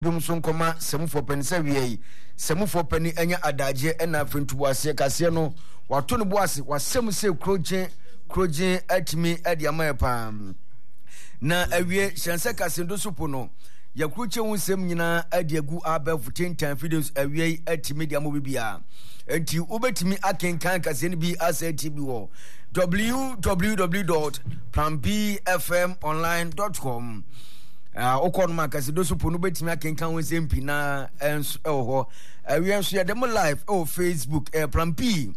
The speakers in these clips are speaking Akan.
Bumson Koma, some for Pensavi, some for penny, and Adaje, and nothing to was a Cassiano, while Tony was some say Croje at me at the American. Na awie Shansaka Sendo Supono, Yakucha won semina at the Gu Abel for 10 time videos awie at media movie. And you over to me, I can be as a TBO. www.planbfmonline.com. Okon Makasi do Supono bet me, I can count with Pina and we are share them live Facebook Plan B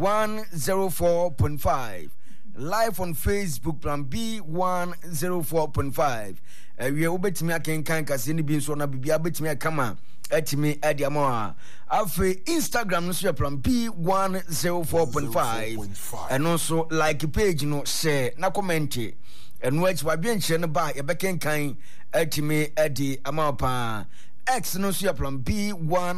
104.5. Live on Facebook Plan B 104.5. We are over to me, I can Cassini beans on a baby, I bet me a kama at me at the Amoa. After Instagram, no Plan B 104.5. And also like a page, share, na comment. And watch what being shared by a back and kind at me at the Amapa. X no Plan B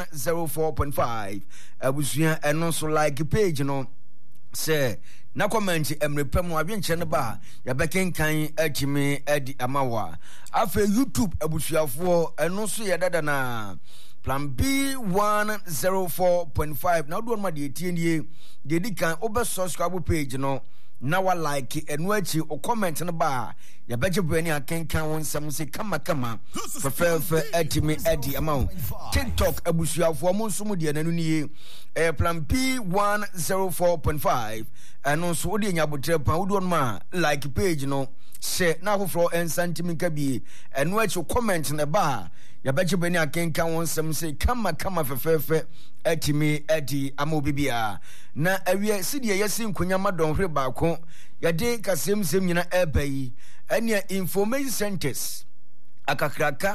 104.5. I was here and also like a page, say. Na comment repem wa bienche ba ya beken kan atime adi amawa afa YouTube abusuafo eno so ya dada na Plan B 104.5 na do ma de tie de di kan obe subscribe page no na wa like eno achi o comment no ba ya beje bani akenkan won sam se kama fefe atime adi amawo TikTok abusuafo mo nso mu de nanu nie Plan B 104.5 and also what you have pa would ma like page no share na ho fro en santiminka bi and what you comment na ba ya beche bani akenka won sam say kama fefe atimi adi amobibia na awie sidie yesi nkonya madon hwe ba ko ya de kasem nyina ebayi ania information centers akakraka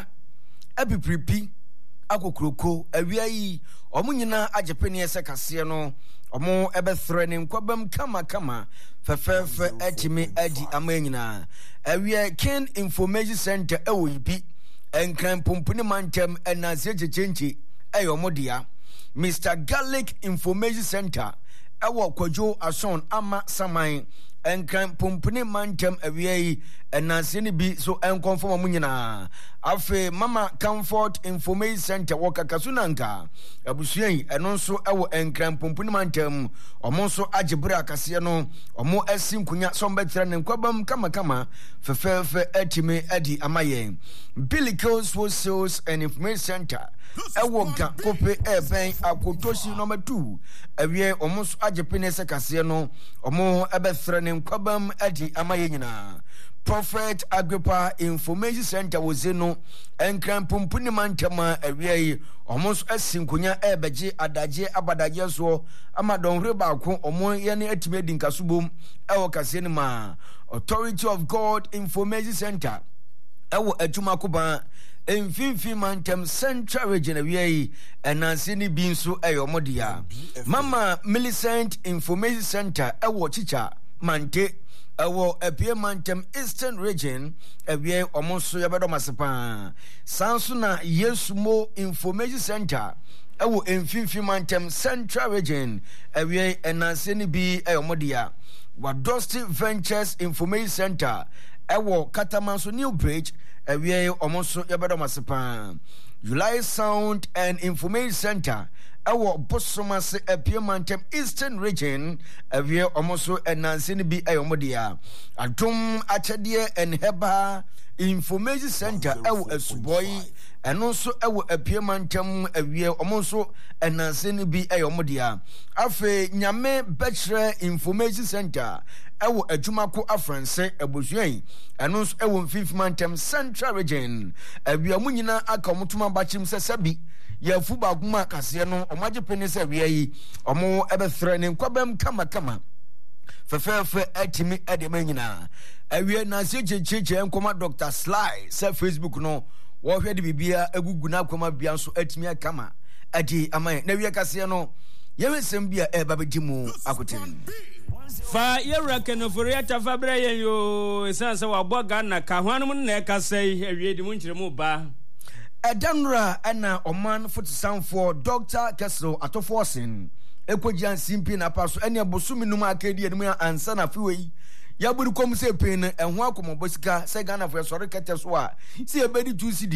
abipripi akokroko awie yi omunyina agepene ese kase no omo ebe threatening kwabam kama fefe atimi adi amanyina awie Ken Information Center ewipi enkran pompuni mantem enase chechenchi eyomodia Mr. Garlic Information Center ewo Kwajo Ason ama Saman enkran pompuni mantem awie enase ni bi so enkonfom munyina afi Mama Comfort Information Center wakakasunanka abusuyen eno nso ewo enkran pompuni mantem omo nso agebra akase no omo asinkunya sombetra ne kwabam kama fefe atime adi amaye Umbilical Sales and Information Center ewo ga kope eben akotoshi number 2 awie omo nso agepene sekase no omo ebethre ne kwabam adi amaye nyina Prophet Agrippa Information Center wozeno enkran pumpuni mantama awie almost asinkunya ebeje adaje abadaje so amadon reba ko omo yene atime dinkasubom ewo kase ne ma Authority of God Information Center ewo adwuma koba emfinfin mantem Central Region awie enanse ni bi nso eyomodia Mama Millicent Information Center ewo chicha mante ewo apie mantem Eastern Region awie omonso yabedo masepa sansuna Yesumo Information Center ewo emfinfin mantem Central Region awie enanse ni bi eyomodia Wadosti Ventures Information Center ewo Katamanso New Bridge awie omonso yabedo masepa July Sound and Information Center ewo Bosomase apie mantem Eastern Region awie omonso enanse ni bi ayomodia Adom Achadie and Heba Information Center ewo Esuboy eno so ewo apie mantem awie omonso enanse ni bi ayomodia afe Nyame Bachelor Information Center ewo adwumako afranse ebosuan eno so ewo mfimfimantem Central Region awie munyina aka omutuma bachim sesabi ya fuba guma kase no omaje penese awie yi omo ebethre ne kwabam kama fefe atimi ademanyina awie na sechecheche enkoma Dr. Sly se Facebook no wo hwede bibia agugu na akoma bia so atimi akama adi aman na wie kase no yewesem bia ebabedimu akotin fa yewra kenoforia tafa bra yen yo esanse wa boga na ka hwanum na ekasai awie di mu nkyeremu ba Edanra ana oman fotisanfo Dr. Kesro Atofosin ekojian simpi na paso ene bosumi num akedi enum ansa na fiwei ya buru kom se pen enho akomobosika se Ghana for sori kete so a se ebedi 2 cedi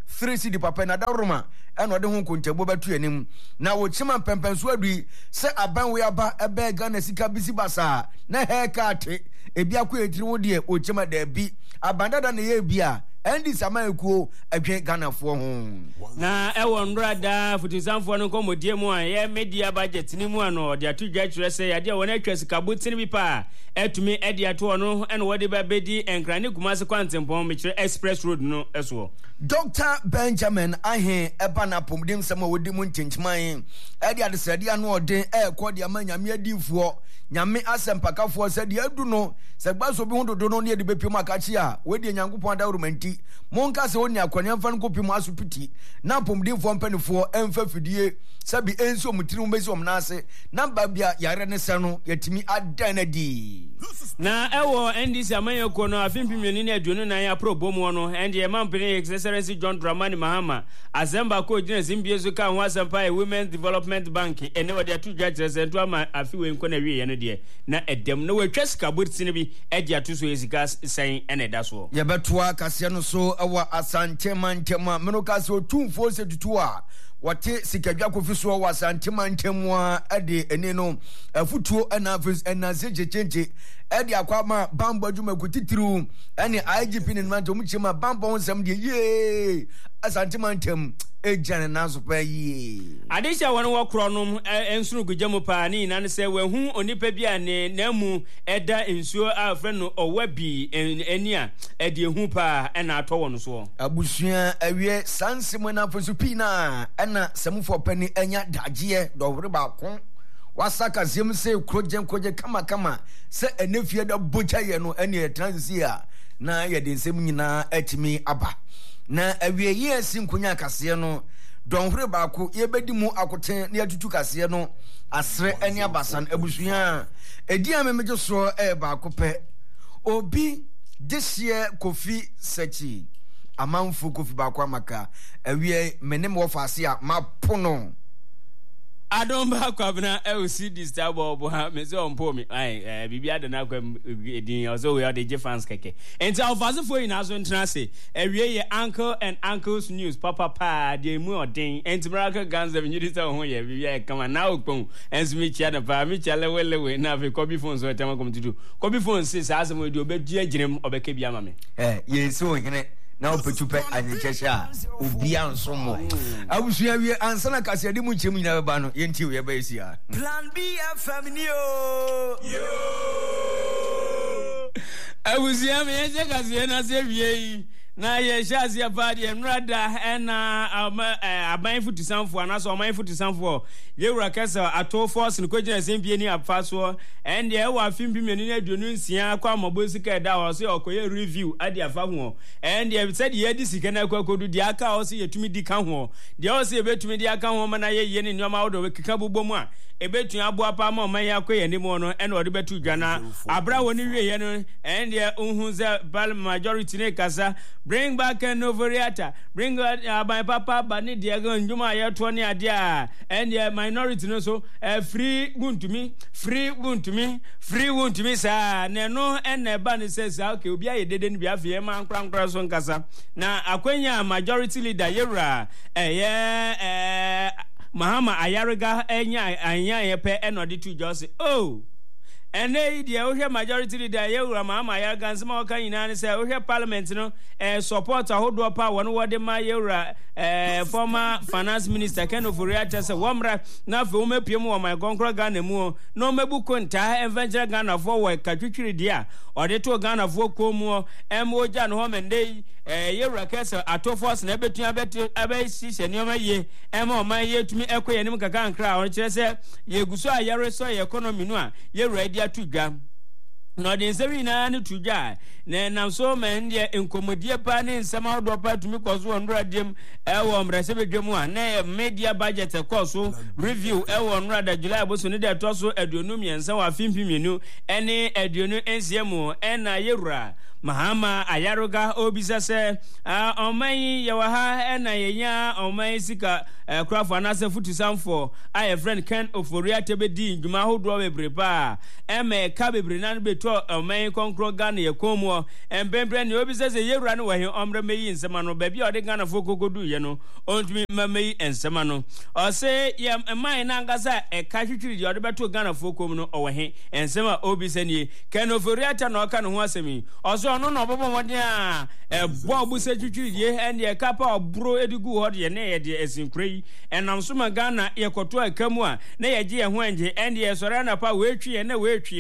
3 cedi papa na daroma eno de ho kontabo batu anim na wo chima pempenso adui se aban we aba ebe Ghana sika bisi basa na hekate ebi akọ etiri wo de o chima da bi abandada na ye bia endi sama ekuo adwen Ghana fo ho na ewo nrada futizamfo no komodie mu a ye media budget ni mu ano de atudwa kire se ya de wona atwa sika botini bi pa etumi edi ato no eno wode ba bedi enkrane kumase kwantempon me kire express road no eso Dr. Benjamin Ahe ebana pomdim sama wodi mu ntintiman edi adesade anu ode ekodi amanyame adifuo nyame asempakafo se de adu no se gbaso bi hundodo no ne de bepiem akachi a wedi nyankopon da romanti monka se woni akwanya mfa nkopim asopiti na pomdimfo mpanifo emfa fidie sabi enso mutiri mbesi omnase namba bia yare ne se no yetimi adanadi na ewo ndc amanyako no afimpimeni na aduonu na ya probomu no ende e mampene excellency John Dramani Mahama azemba ko gina zimbie zo ka ho asempa e Women Development Bank ene wode atudwa kyerese ama afiwe nko na wie ye no de na edem na watwa sika botine bi edi atoso esika sen ene da so ye betoa kase no so awa asante mantema meno kase otumfo se tutu a wate sikadwa kofiso wa asante mantemwa ade ene no afutuo na zejechenche edi akwama bambo adwuma kutitiru ene IGP ne manto mchima bambo onsam de ye asante mantem ejane naso pa yi adisha won wo kronom ensuru gujemu pa ni nan se wehu onipa bia ne namu eda ensuo afre no owabi enia edi ehu pa ena ato won so abusua awie sansemo na fosupina ena semufo pani enya dagie dowre ba kon wasaka ziem se koje kama se enefie da bocha ye no ene transia na ye de nsem nyina atimi aba na awie ye sinkunya kase no donhre baako ye bedi mu akoten na yatutu kase no asre ene abasan abusua edi amemeje so baako pe obi this year Kofi Sechi amanfu Kofi baako amaka awie menem wo faase a mapono Adomba kwabna LC disturb obo ha me se ompo mi ai bibia de na kwam edin also we are the fans keke enti alfaze fo ina so ntena se ewie ye uncle and uncle's news papa de mu odin enti miracle guns of you dis ho ye bibia kama na okpon enso mi chia na pa mi chia lewe na fe copy phone so tema come to do copy phone se sa asem de obedi agirem obeka bia ma me ye so hene na opetupe anyechesha obia nsomo abusua wie ansana kase de mu nchemu nyina beba no yenti we ba esia Plan B FM ni yo abusua me ye kase na se wie na ye shazi ya party enrada ena aban futisanfo anaso aman futisanfo ye wura kesa ato force no kogina sempie ni afaso and ye wa fimpi meni na aduonu nsia kwa mabosika da o se okoye review ade afa ho and ye said ye di sika na kwakodu di aka o se yetumi di ka ho de o se betumi di aka ho mana ye ne nyoma wodo we kika bobomu a ebetu aboa pa ma man ya koye ni mo no ena ode betu dwana abra woni wie ye no and ye unhu ze bal majority ne kasa bring back an overiata bring my papa bani de go njuma ye to ne ade a and ye minority no so free guntumi sa ne no ena ba ne se sa okay obi aye dede ni bia fe ma nkran so nkasa na akwenya majority leader yewra Mahama Ayariga anya yepe enodi tu jose oh ene die ohwe majority leader yewura Mahama Ayariga nsema waka nyina ne se ohwe parliament no support ahodo pa won wode ma yewura former finance minister Ken Ofori-Atta se womra na fe wo mapiem wo my konkro Ghana mu no mebuko nta eventure Ghana for wo katwitwiri dia ode to Ghana for komu emoja no ho mendei yewura kesa ato force na betua betu abesi senioma ye ema o man ye tumi ekoye nim kaka nkra o kire se yeguso ayare so economy no a yewura dia tudwa no de nsewi na ne tudwa na nam so man de enkomodie pa ne nsema do pa tumi koso 100 dem ewo mrese bedwemu a na media budget koso review ewo 100 July boso ne de toso aduonu miensa wa fimpi mienu ene aduonu ensiemu ena yewura Mahama Ayaruga obisa se oman yewaha ena yenya oman sika craft anase futu samfo a friend Ken Oforia tebedi dwuma hodo bebrepa eme ka bebre nan beto oman konkro Ghana yekomo empempre ne obisa se yewura ne wahe omre meyi nsema no ba bia ode Ghana fo kokodu ye no ontumi mameyi ensema no o se ye man na ngasa ka twitwiri de ode beto Ghana fo kom no owahe ensema obisa nie Ken Oforia ta no ka no ho asemi oso no no bobo modin a bo obuse twitwiri de ene ka pa obro edigu ho de ne ye de esinkrai enam so ma Ghana ye koto akamu a na ye je ye ho anje ene ye sore na pa weetwie na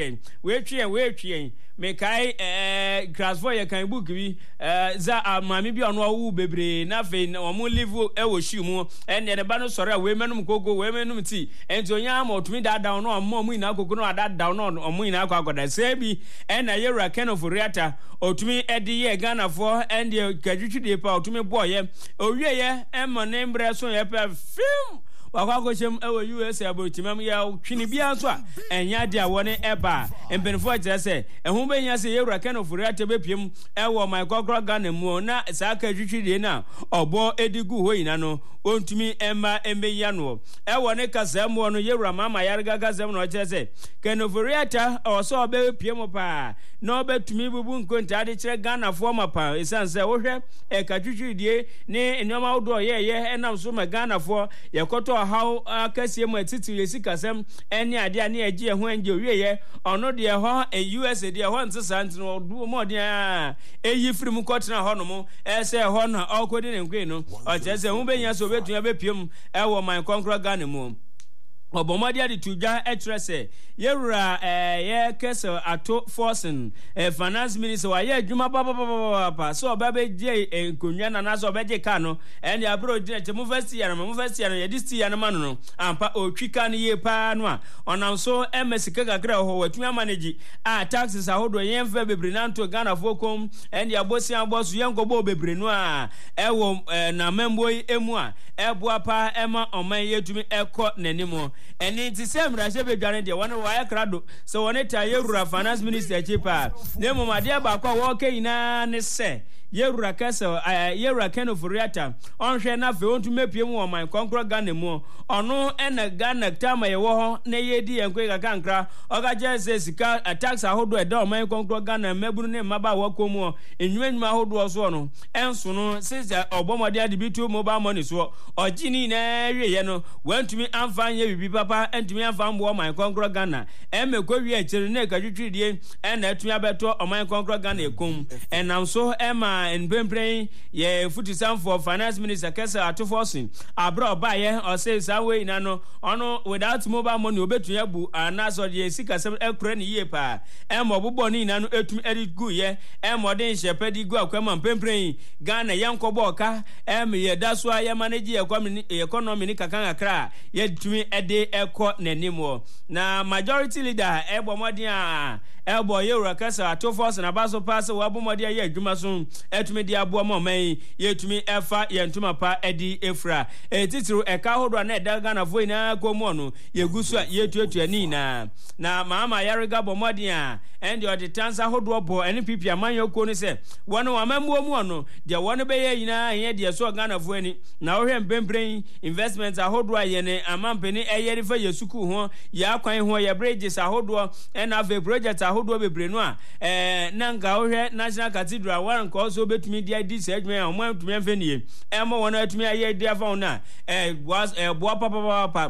weetwie mekai grasfo ye kan book bi za mami bi ono wu bebre na fe omo live e wo shimu ene de ba no sore a we menum kogo we menum ti enti onya ma otumi da down no omo mu ina kogo no ada down no omo ina akogoda se bi ena yewura Ken Oforiata otumi edi ye Ghana fo ende gadwitwi de pa otumi boye owie ye emma ne mbre so ye pa film wakwakochim ewo US abotimam ya twini bia so a enya de awone eba empenfo akire se ehun benya se yewura Ken Oforiata bepiem ewo my gogro Ghana mu na saka twitwi de na obo edigu ho yina no ontumi emma embeya no ewo ne kasemo no yewura mama yarga kasemo no akire se Ken Oforiata oso obepiem pa na obetumi bubu nkonta de kire Ghana fo mapa esanse wo hwe ekatwitwi de ne enoma odo ye enam so ma Ghana fo yekoto how akasie mu atiti yesikasem ene ade ane agi ho anje wieye ono de ho US de ho nsesa ntino du mo de eyi firim kotena ho no mo ese ho na okodi ne nkwe no o chese hu benya so betua bepiem ewo man konkro Ghana mu obomadi adi tuja etrese yewura ye kese ato forcing finance minister wa ye adwuma papa so obabe je enkonwa na so obeje ka no ene abro di te university ya no ye disti ya no manu no ampa otwika ne ye pa no a onam so MS kakra ho watumi manage taxes ahodo ye mfa bebre nanto Ghana fokom ene abosi aboso ye ngobo bebre no a ewo na memboy emu a eboa pa ema oman yetumi ekọ nanimo eni ti sem rashe be dwane de wona wa yakrado so wona ta yewura finance minister chipa nemo made ba kwa wo ke ina ne se yewura kasa yewura Ken Oforiata onhwe na fe ontu mepiem wo man konkro Ghana mu ono ena Ghana tama ye wo ho na yedi enkwe kakankra ogaje se sika tax ahodo eda o man konkro Ghana mabunu ne maba wakomu enwuanwuma ahodo so no enso no sisa obomode ade bitu mobile money so ogini na wiye no wantumi amfanye bibi papa entumi amfambo man konkro Ghana emekwa wi akire na kadwitwidie ena atumi abeto o man konkro Ghana ekom enam so ema and Bembrain, ye footy sound for finance minister Kesa Atoforcing. Abra baye or say Sawe Nano, ono without mobile money, obetu yabu, and Naso ye sika some ekren ye pa. Emo buboni nano etum edit gu ye, emo den shepedi go akwaman Bembrain, Ghana yanko boka, ye that's why ye manage economy kakanga kra, ye to me a day eko nenimo. Na majority leader, ebo modia. Elbow yewura Kesa Atoforcing na baso pass wabo modia ye dwumaso etumi dia boa momai yetumi efa yentuma pa edi efra etitru eka hodo na eda Ghana foi na komo no yegusu yetuetu ani na mama yarega bomodi a endi odi tansa hodo bo eni pipi amanyo ko ni se wono wamambuo mu no de wono be ye yina ye de so Ghana foi ni na ohwe mpempren investment ahodo aye ne amampeni eyeri fa yesuku ho ya kwan ho ye bridges ahodo ena ave project ahodo bebre no a nanga ohwe National Cathedral wan ko so betumi dia di se adwuma a mo atumi amfenie emo wono atumi aye dia fa na was boa papa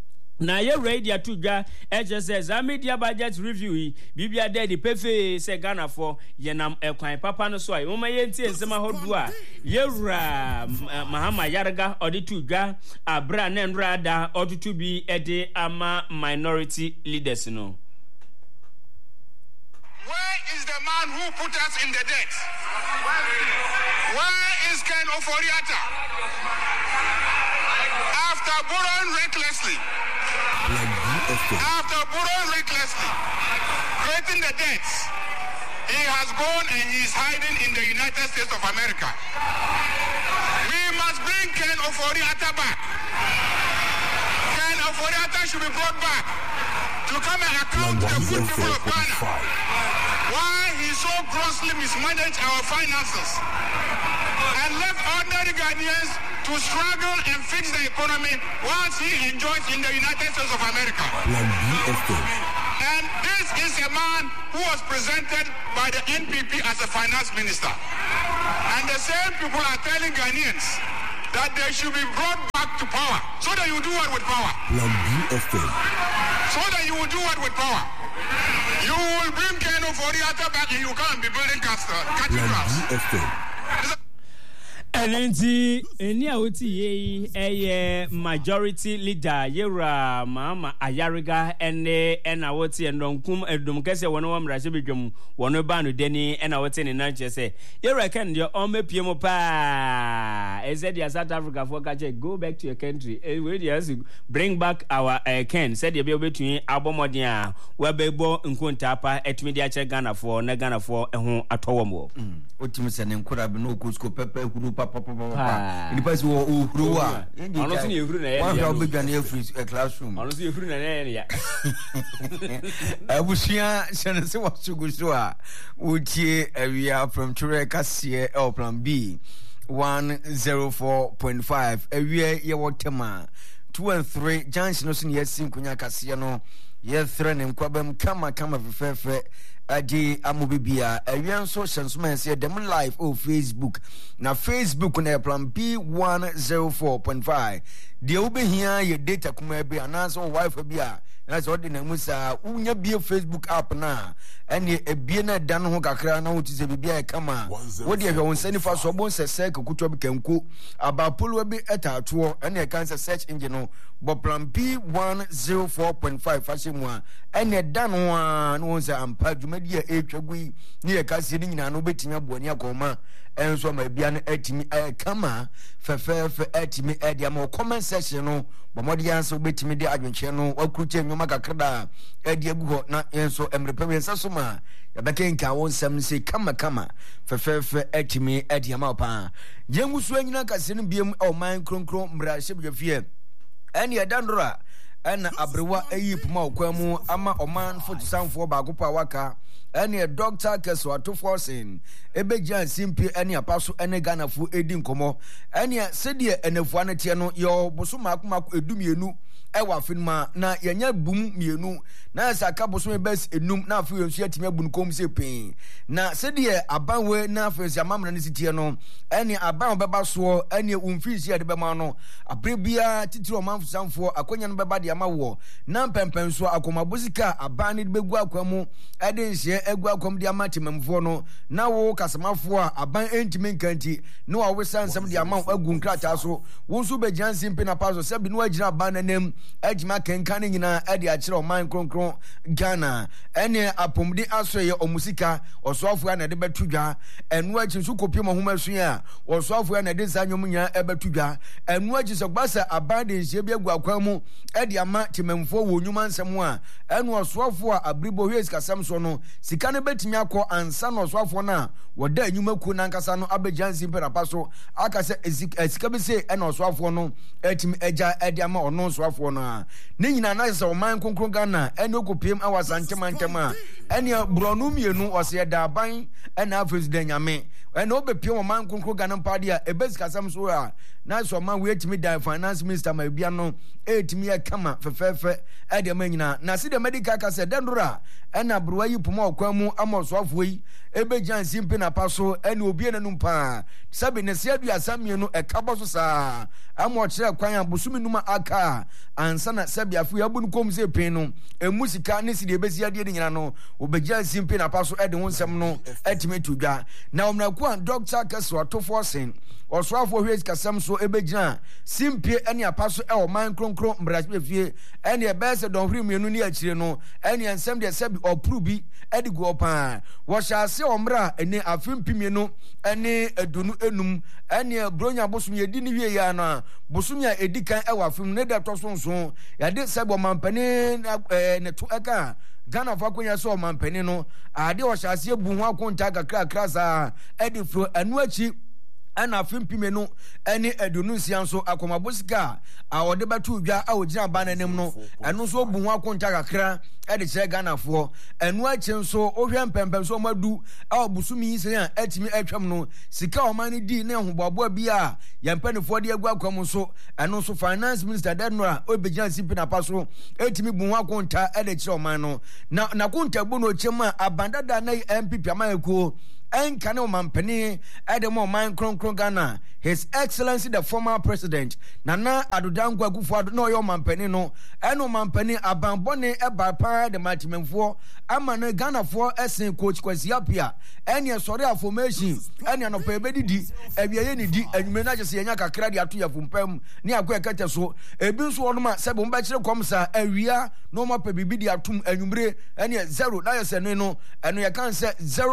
na ye radio tuga HSS media budget review bibia de pefe se Ghana for yenam ekwan papa no so ay mo maye ntie nsema hodu a yewura Mahama Yarga odi tuga abra na nrada otutu bi ede ama minority leaders no. Where is the man who put us in the debt? Where is Ken Oforiata? After borrowing recklessly, creating the debts, he has gone and he is hiding in the United States of America. We must bring Ken Oforiata back. Ken Oforiata should be brought back to come and account to the good people of Ghana. Why he he so grossly mismanaged our finances and left ordinary Ghanaians to struggle and fix the economy whilst he enjoys in the United States of America. And this is a man who was presented by the NPP as a finance minister. And the same people are telling Ghanaians that they should be brought back to power. So that you do what with power? So that you will do what with power? You will bring Ken Ofori-Atta back and you can't be building cathedrals. And any a majority leader Yera Mama Ayariga and Awoti and Donkum Dumkese one of Rashibijum, one of Banu Denny and Awoti in Niger say, You reckon your Ome Piemopa? I said, South Africa for go back to your country. Bring back our Ken, said you be between Abomodia, Webebo, Nkuntapa, et Media Ghana for Nagana for a home at Tomo. Ultimate could have no Cusco Pepper, Papa. In the past, Urua. Honestly, you free a classroom. Honestly, you free an area. I wish you was to go would ye area from Tureka or Plan B 104.5 area Yawatema 2 and 3 Johnson Yesin Kunya Casiano Yethran Kwabem Kama Fefe Adi Amubibia Arian social say them live Facebook na Facebook on Plan B 104.5 the obe here your data kuma be announce on wife bia that's what the musa unya be Facebook app na ene ebie na dan ho kakra na wotu se bibia kama wo de hwe won sani fa so bon se kuto be kanko abapolo be etato ene kan search engine no bo Plan B 104.5 fashion wa ene dan ho no won se ampa dwumadi e etwagui ne ye kase ni nyina no betinya boani akoma enso ma bia no etimi kama fefe etimi e ma comment section no bomodi yanso betimi de adwenche no wakuruche nyoma kakra e de agu na enso emrepe ensa so ma ya bekenka won sam se kama fefe etimi e de ma pa yengusu anyina kase no biem o man kronkron mra hyebefie ene ya dandora ena abrewa eyipuma okwamu ama oman fotusanfo baagopa waka ene doctor keso atoforcing ebejan simpi ene apaso ene ganafo edi nkomo ene sedie enefu anete no yo bosoma akoma edumienu ewa finma na yenya bum mienu na saka bosoma bes enum na afu yensu atimi abunkom se pin na sedie abanwe na afensi amamna ne sitie no ene aban beba so ene umfinsi ade bema no abrebia titiro manfusanfo akonya no beba de amawo na pempenso akomabosika aban ne begu akwamu ade nhye egu akwam de amatemamfo no na wo kasamafo a aban entimi nkanti no wa wesansam de ama agu nkrata so wo so be jansim pe na paso sebi no agina aban nanem agima kenkan nyina ade akire o man kronkron Ghana ene apomdi asoye omusika osoafo na de betudwa enu achi so kopie mo homa so a osoafo na de sanyom nya ebetudwa enu achi so gbasa aban de nhye bi agu akwamu ade ama temamfo wo nyuma nsam a enu osoafo a abribo hwes kasam so no sika ne betimi akọ ansa no osoafo na woda anyuma ku na nkasa no abejansi mpera paso aka se esika bi se ena osoafo no etimi eja ade ama ono osoafo no a ne nyina na se o man konkron Ghana ene okopiem awasantema ene bronu mienu ose da ban ena afesudan nyame ene obepiem o man konkron Ghana pade a ebesika sam so a na so man we etimi da finance minister ma bia no etimi akama fefefe ade ma nyina na se de medical ka se dendora ena browa yi poma okwamu amosoafo yi ebejan simpe na paso ene obie nanum pa sabe ne se aduasa mienu ekabo so saa amo kire kwan abosumi numa aka ansa na sabe afu ya bunu kom se pin no emusika ne si de besi ade de nyina no obejan simpe na paso ede wonsem no etime tudwa na omnaku an doctor keso atoforcing osoafo hwes kasam so ebegina simpe ene apaso e o man kronkron mbrasbefie ene ebese don hwiri mienu ni akire no ene ensem de sabe oprubi edigu opa wo shase omra ene afimpimienu ene edunu enum ene bronya bosum yedi ni wie ya na bosum ya edikan e wafim ne de tosonso ya de sabe o mampane ne to eka Ghana fa konya so mampane no ade wo shase bu ho akonta kakra krasa edifro anu achi ana afimpime no ene adunu nsia nso akomabosika a ode batu dwa a ogina ba nanem no eno so bu ho akonta kakra e de kire Ganafo enu achi nso ohwe mpempem so madu a obusumi isen a atimi atwam no sika omani di na hoboabo bia yampanefo de agu akwam so eno so finance minister Denora obegina sipi na paso atimi bu ho akonta e de kire oman no na konta bu no chema abandada na MPP amayeko Enkane Omampani Ademo Man Kron Ghana, His Excellency the former President Nana Adudangwa Akufo-Addo no yo Omampani no eno Omampani abambone eba pa de matimenfo amane Ghana for esen coach Kwesi Appiah ene sori affirmation ene no pa ebedidi ebieye ni di anwume na jese yenya kakra de ato yafumpam ne akwa ekete so ebi nso onoma sebo mba kire komsa awia no ma pa bibi de atum anwumre ene 0 na yese no eno ye kan se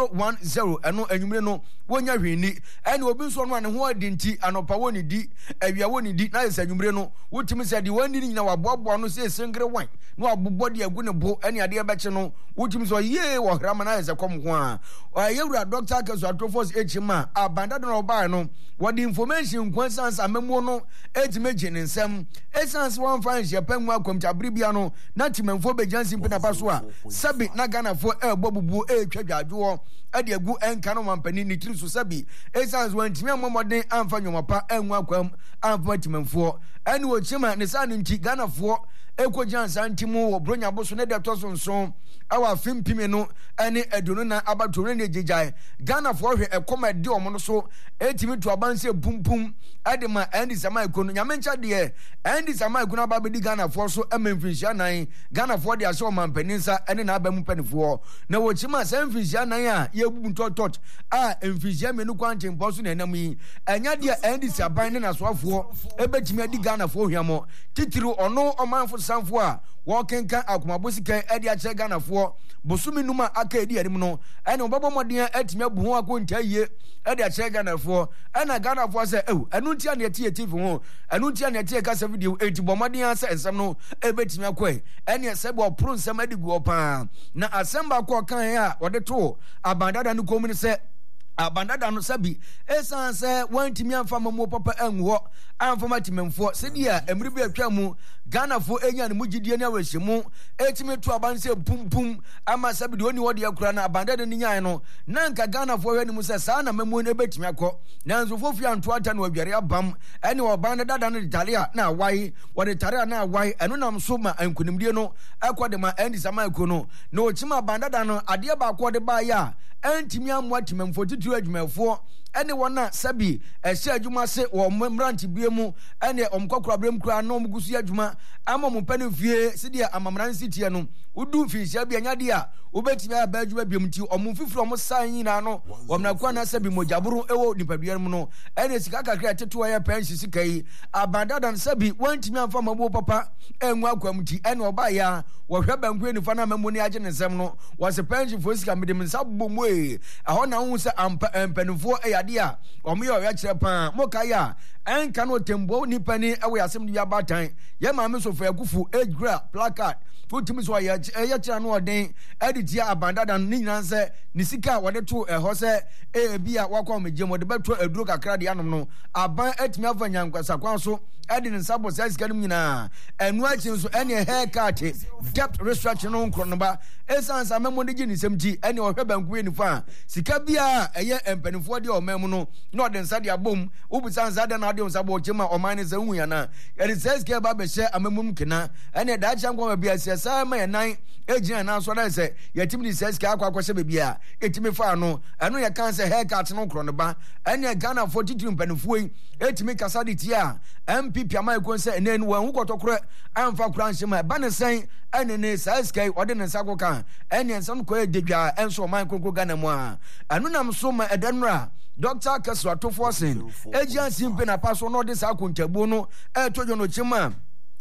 010 eno anwumre no wonya hwini ene obi nso no ane ho adinti anopa woni di awia woni di na yese anwumre no wotimi se de wani nyina waboabo no se sengre wan no abobbo de agu ne bo ene ade ebeche no wotimi so ye wo hrama na yese kom ho a yewura Dr. Kesu Atofos echima abanda no ba no what information kwansansa memo no etimeje ne nsem essence one fine jepanwu akomta bribia no na timanfo bejansi mpina paso a sabi na Ganafo ebobubu etwadwadwo ade agu enka no mampani ni tiri so sabi essence one timi amomode amfa nwomapa enwu akwam amfa timanfo ene wo chima ne sa nti Ganafo ekojansa ntimu wo bronya boso ne de toso nso awa fimpime no ene aduno na abatore ne jejai Ganafo hwe ekoma de omo no so etimi to abanse pumpum adema endi sama ikono nyamencha de endi sama ikono ababedi Ganafo so ememfinhia nan Ganafo de aso mampanisa ene na abamu panifo na wo chima semfinhia nan a yebubu totot a emfinhia menu kwante mposo na enam yi enya de endi saban ne na soafo ebetimi adi Ganafo hwamo titiru ono omanfo sanfo a wokenka akomabosika edi ache Ganafo bosumi numa aka edi anim no ene obabo modin atimi abu ho akonta yie edi ache Ganafo ena Ganafo se enu ntia na tie TV ho enu ntia na tie kasa video etibo modin asa ensam no ebetimi akoi ene sebe opro nsam adi gu opa na asemba ko kan ya wode to abandada no komuni se abandada no sabi esanse wantimi amfa mamo papa enwo amfa timemfo sedia emri be atwa mu Ganafo enya ne mugidie ne awahyimu etimi to abanse pumpum ama sabi de oni wode akura na abandada ni nyan no nanka Ganafo hwe ni mu se saa na mamo ne betimi akọ nanzo fofi anto ata na wadware abam ene obandada no ditalia na awai wode tarea na awai eno nam so ma ankunimdie no akọ de ma endi sama ikono na ochima abandada no ade ba akọ de ba ya entimi amwa timemfo titu adwumafo ene wona sabi ehye adwuma se wo mranti biemu ene omkokora brem kura no omgusu adwuma ama mpane fie sidia amamran sitie no udu finhia bia nyade a ubetimi aba adwuma biemu ti omfifiro omsan nyina no omnakwa na sabi mojaburu ewo nipaduan mu no ene sika kakra teto ya pension sika yi abandada sabi wantimi amfa mabo papa enwu akwamti ene oba ya wo hwe bankwe ni fa na mamoni age ne nsem no wo se pension fo sika medem nsa bomu aho na hu se ampanifo eyade a omo ya kire pa mokaya enka no tembo nipani ewe asem de abatan ye maame sofo yakufu egra placard futimi so ya kire no oden editia abandada ni nyina se ni sika wode to eho se bia wakwa megem wode beto aduro kakra de anom no aban etimi avanya nkwasa kwan so edi ne sabo sai sika nim nyina enu achi nso ene haircut debt restructuring no nkro no ba esansa memo de gini semti ene ohwe bankuwe ni fa sika bia eye empanifo de o mem no na ode nsa de abom ubusansa de na de nsa bo chema o man ze hu ya na edi sai sika ba be hye amemum kena ene da acha nkwa bia siasa ma yenan ejina na so na se yetimi ni sai sika akwa hye bia etimi fa no eno ye kan se haircut no nkro no ba ene Ganafo titiri mpanifo yi etimi kasa de tia MPP amai se enen wan hu kotokore amfa kura nhema ba ne sen ene ne saskai ode ne nsa koka ene nsam ko ededwa enso man kokko Ghana mu a anu nam so ma edanura Dr. Kesu Atofos ejian simpe na paso no de sa kontabu no etojo no chima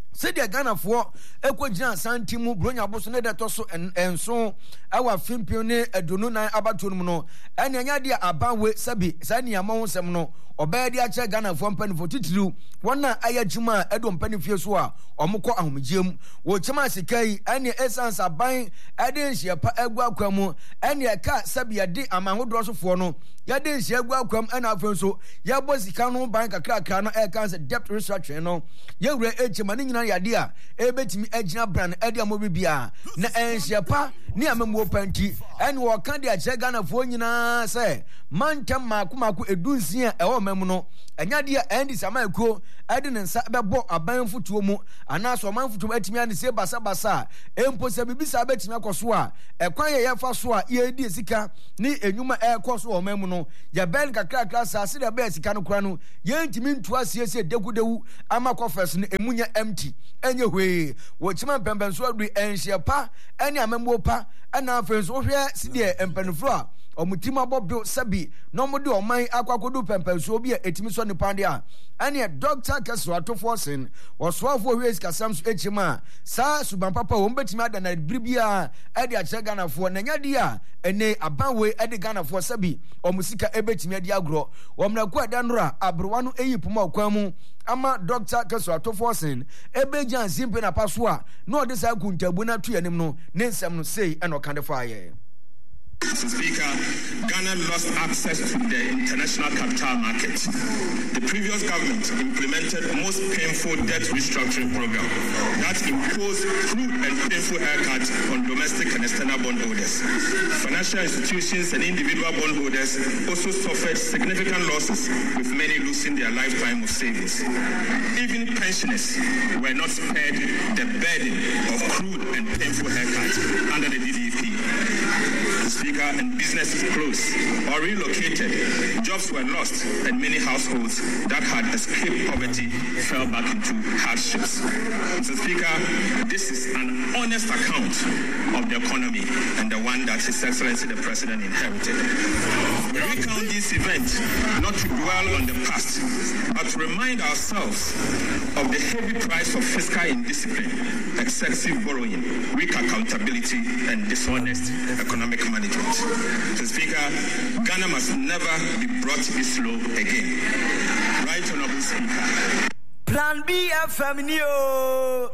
said the Ghana for Equajan Santimu, Brunya Bosone, that also and so our Fimpione, a Dununa Abatunno, and Yadia Abawe Sabi, Sani Amon Semno, or Badia Ghana for Penny for Titilu, one Ayajuma, Edom Penny Fiosua, or Moko Amijim, or Chamasikai, and your essence are buying Adensia Egua Quamo, and your cat Sabia de Amahodros of Forno, Yadensia Guacum and Alfonso, Yabos Cano Bank a Crackano Air Cancer Debt Restructuring, no, Yagre Edgemanina idea, Ebet me Edgina Brand, Edia Mobibia, Na Ensiapa, Niamamo Panti, and Wakandia Chagana Fonina say, Mantam Makumaku Edunsia, a memono, and Yadia Andy Samako, I didn't Sababo, a band for Tuomo, and also a man for Etimian say Basabasa, Emposabisa Betimacosua, a quiet Yafasua, Ed Sika, Ni a Numa Air Cost or Memono, Yaben Kakra, Sasida Bess, Canocrano, Yantimin twice yes, Degudu, Amakofers, Emunia empty. Anyway, Watchman Pembensuabri and Shiapa, and Yamemopa, and our friends over here, Sidia and Penfloa. O mutima bob sabi no modu o man akwakodu pempenso obi etimi so ne pandia ane doctor keso atoforsen oswafo hwes kasam so echima sa suban papa o mbetimi adana bribia ade ache Ghana fo na nyade a ene abanwe ade Ghana fo sabi o musika ebetimi ade agro o mraku adanura abrowa no eyipuma okwamu ama doctor keso atoforsen ebejan simpe na pasoa no de sa kuntabu na tuyanim no ne nsem no sei eno kande faaye. Mr. Speaker, Ghana lost access to the international capital market. The previous government implemented the most painful debt restructuring program that imposed crude and painful haircuts on domestic and external bondholders. Financial institutions and individual bondholders also suffered significant losses, with many losing their lifetime of savings. Even pensioners were not spared the burden of crude and painful haircuts under the DDP. Speaker, and businesses closed or relocated, jobs were lost, and many households that had escaped poverty fell back into hardships. Mr. Speaker, this is an honest account of the economy and the one that His Excellency the President inherited. We recount these events not to dwell on the past, but to remind ourselves of the heavy price of fiscal indiscipline, excessive borrowing, weak accountability, and dishonest economic management. Mr. Speaker, Ghana must never be brought this low again. Right, Honorable Speaker. Plan B FM Neo.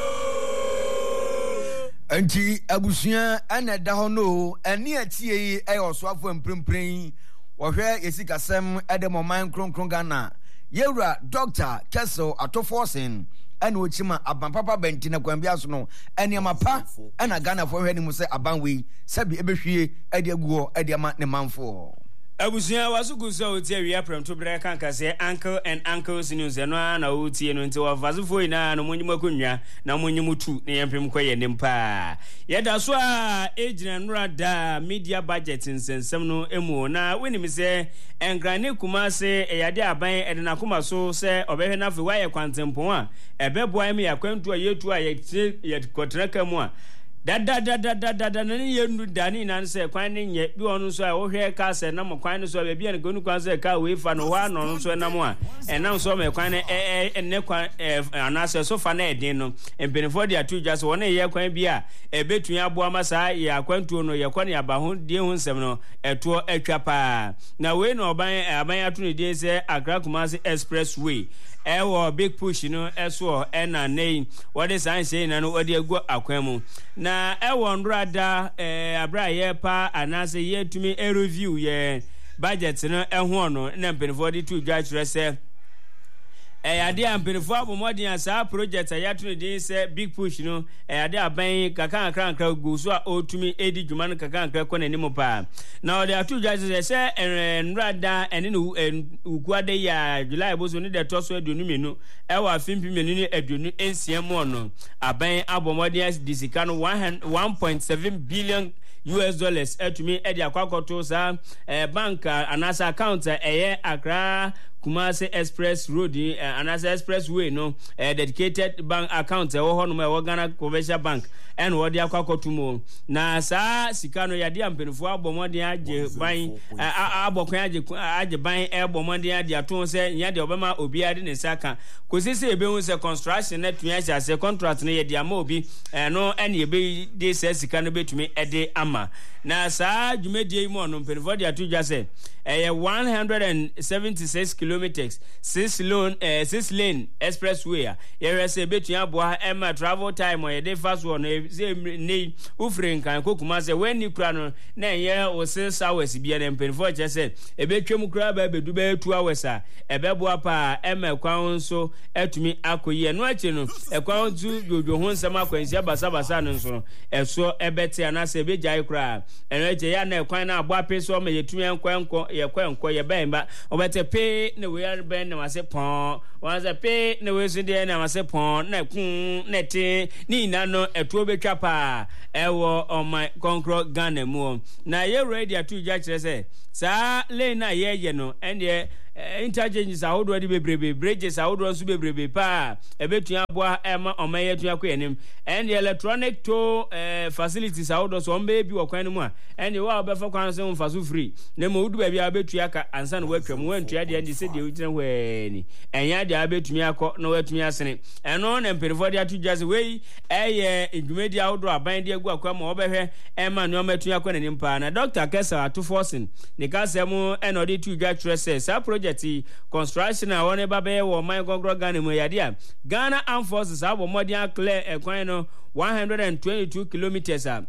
Anti Abusia and Dahono, and near TA, I also have one primpring, or where is it a sem at the moment, Ghana. Yera, Doctor Kessel, Atoforsen. And which ma Abampapa Bentina Quambiasno, and Yamapa, and a Ghana for him say Abanwi, Sabi Ebeshi, Ediago, Ediamat Nemanfo. Abusia was a good so Terry Apram to break uncle and uncles in Uzana, no Uti and into a Vazufoina, no Munimacunya, no Munimutu, Niampim Quay and Empa. Yet that's why agent Rada media budget in Semno Emo now when him say, and Granny Kumase, a Yadia Bay and Nakuma so say, or better enough, why a quantum point, a beboy me acquaint to a year to a yet Cotracamoa. That Dani answer quinding yet do on so I hear cast and number quine so be and going to cause a car with fan one on so no more. And now so me quine and nequa an answer so funny dino and before they are two just 1 year quine beer a bit to Yabuamasa, ya quanto no Yaquania Bahun, dear one seven, a tour a trapa. Now we know by a Mayatuni days a Grakumasi Expressway. Or big push, you know, as well, and a name. What is I saying? I know what you go aquemo. Now, I want rather a bright pa and as a year to me a review, yeah. Budgets, you know, and one, and then 42 judge rest. Idea and Penifo more than our projects. I actually say big push, you know. Idea buying Kakan Crank goes so to me, Eddie Juman Kakan Crackon and Nimopa. Now there are two judges, I say, and Rada and Uguade, July was only the Toswa Dunimino, our Fimpi Menini at Dunu NCM1. A buying Abomodias, Disicano 1.7 billion. US dollars to me Eddie Quacotosa bank and as account a year Accra Kumasi Express Road and as expressway no dedicated bank account ho no me Ghana Commercial Bank and what they akwakotumo na saa sika no yade ampenfo abomode age ban abokwan age ban ebomode ade aton se yade obema obi ade ne saka kosisi ebehu se construction na tuya se contract no yade ama obi no ene ebe de se sika no betumi ede ama na saa dwumedie mu no mpenfo de atudwa se 176 kilometers 6 lane expressway ya se betua aboa ema travel time o yede fast one ne ufren kan kokuma se when ni kura no na ye o 6 hours bia na mpenfo che se ebetwem kura ba bedu ba 2 hours a ebeboa pa ema kwan so etumi akoyi no achi no ekwan tu jojo ho nsem akwansi basa no nso eso ebete ana se bejai kura eno eche ya na ekwan na aboa pe so ma yetumi enkwanko ye kwanko ye bemba obete pe na we are ben na wase pon wanza pe na we so de na wase pon na kun neti ni na no etuo betwa pa ewo on my concro Ghana mu na ye ready atu ja kire se sa le na ye no ende interchanges ahodo de bebrebe bridges ahodo nso bebrebe pa ebetua boa ema omaye tua ko enim and the electronic toll facilities ahodo so ombe bi okwan no mu a and wa obefa kwan so mfa so free na mo udu ba bia betua ka ansa na watwam wantua de ande se de ugyina hwani enya de abetumi akọ na watumi asene eno na mperifo de atugya se wei eye edwumedi ahodo aban de agu akwa ma obehwe ema no matua akọ nanim pa na Dr. Kesa Atuforsen ne ka semu eno de tugya trese sa project construction a won eba be wo man gogro Ghana mu yade a Ghana Armed Forces abo modern clear ekwan no 122 kilometers a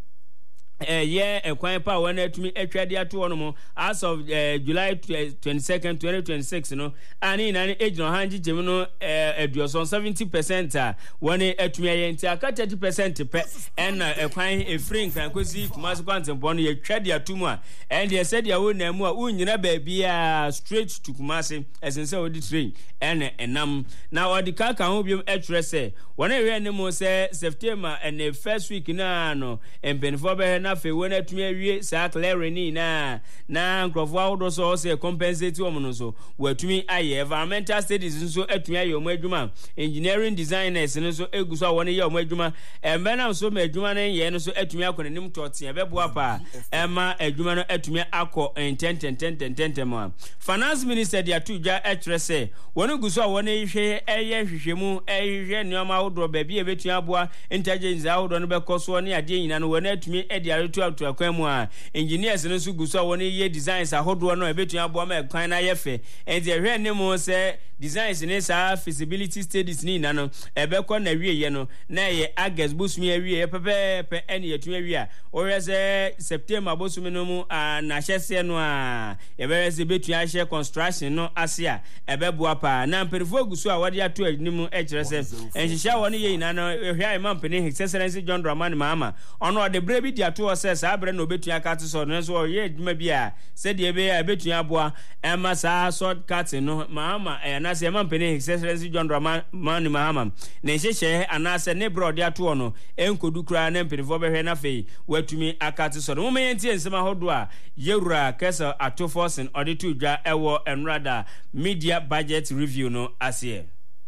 ekwan pa won atumi atwade ato no mo as of July 22nd 2026 no ani na ejino hanji jemi no eduoson 70% a won atumi ayenti aka 30% pe en ekwan efrin kan kosi Kumasi kwantempo no yetwade ato mu a and they said ya won na mu a unyina ba bia straight to Kumasi esense odi train en enam na odi kaka ho biom etrese won ewe ne mo se September and first week na no empenfo be na fe wona tumi awie sa clearing na nkrofo awodo so se compensate wo no so watumi aye environmental studies nso atumi aye omo adwuma engineering designers nso eguso wona ye omo adwuma embena so ma adwuma na ye no so atumi akọ nim tote ebeboa pa ema adwuma no atumi akọ entententententemo finance minister dia tudwa etrese wona guso wona hwe eye hwehwemu ehwe neoma awodo ba bia betua aboa intelligence awodo no bekoso ne ade nyina no wona atumi edi aretu akwa mu a engineers no so guso wona ye designs ahodo no ebetua aboa ma kwan na yefe enti ehwe ne mo se designs ne sa feasibility studies ni na no ebekọ na wie ye no na ye August busumi awie pepepe ene yetumi awie a orese September busumi no mu na hyese no a yebere betua hye construction no ase a ebeboa pa na mperifo guso a wode ato anim ekirese enhihia wona ye ina no ehwe ai mampene His Excellency John Dramani Mahama ono ode brebi dia to se sa bre no betua kat so no so ye adwuma bia se de be ya betua aboa ema sa shortcut no Mahama na se mampene His Excellency John Dramani Mahama na nhihye anase ne brode ato no enkodu kura na mperifo behwe na fei watumi akate so no mo yenti ensema hodo a Yewura Kesa Atuforsen ode tudwa ewo enrada media budget review no ase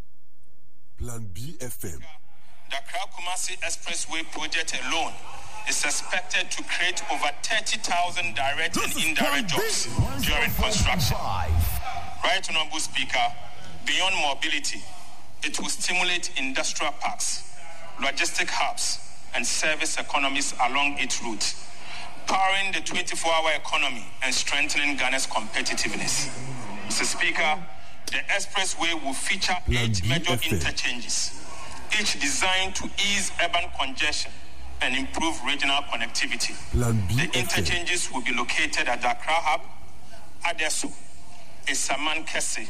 Plan B FM. The Kumasi Expressway project alone is expected to create over 30,000 direct and indirect jobs during construction. Right, Honorable Speaker, beyond mobility, it will stimulate industrial parks, logistic hubs, and service economies along its route, powering the 24-hour economy and strengthening Ghana's competitiveness. Mr. Speaker, the expressway will feature 8 major interchanges, each designed to ease urban congestion and improve regional connectivity. The interchanges will be located at the Accra Hub, Adesso, Esaman Kese,